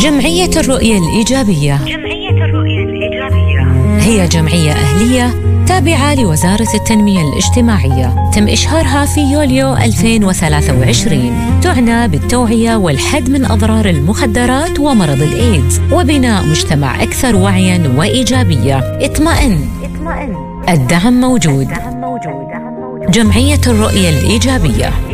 جمعية الرؤية الإيجابية هي جمعية أهلية تابعة لوزارة التنمية الاجتماعية، تم إشهارها في يوليو 2023. تعنى بالتوعية والحد من أضرار المخدرات ومرض الإيدز وبناء مجتمع أكثر وعياً وإيجابية. اطمئن، الدعم موجود. جمعية الرؤية الإيجابية.